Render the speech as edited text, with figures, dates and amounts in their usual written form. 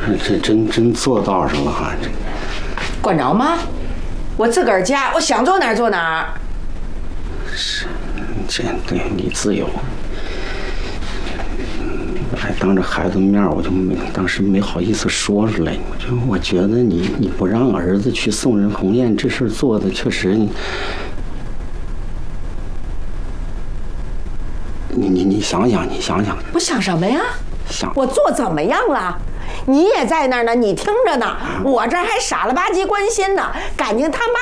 这真做道上了哈，这管着吗？我自个儿家，我想做哪儿做哪儿。 是，这对你自由。还当着孩子面，我就当时没好意思说出来。我觉得你不让儿子去送人鸿宴这事做的确实，你想想， 我想什么呀？ 想我做怎么样了？你也在那儿呢，你听着呢。我这还傻了吧唧关心呢，感情他妈